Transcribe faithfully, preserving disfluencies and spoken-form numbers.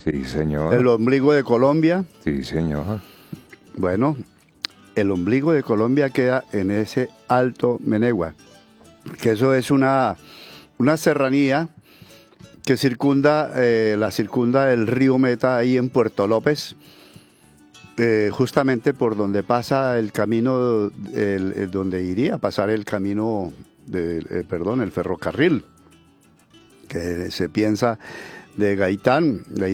Sí, señor. El ombligo de Colombia, Sí, señor. bueno, el ombligo de Colombia queda en ese Alto Menegua, que eso es una, una serranía que circunda, eh, la circunda el río Meta ahí en Puerto López, eh, justamente por donde pasa el camino, el, el donde iría a pasar el camino, de, eh, perdón, el ferrocarril, que se piensa de Gaitán.